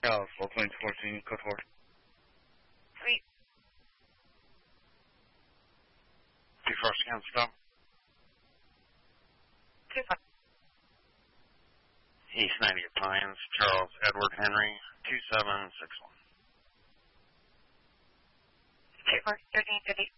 Dallas, Full Plains 14, code 4. Sweet. 24 scan stop. 25. East 90 Pines, Charles Edward Henry, 2761. 24, 1350.